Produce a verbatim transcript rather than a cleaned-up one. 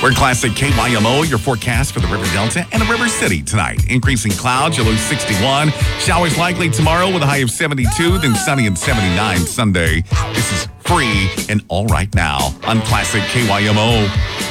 We're Classic K Y M O, your forecast for the River Delta and the River City tonight. Increasing clouds, you'll lose sixty-one. Showers likely tomorrow with a high of seventy-two, then sunny and seventy-nine Sunday. This is Free and All Right Now on Classic K Y M O.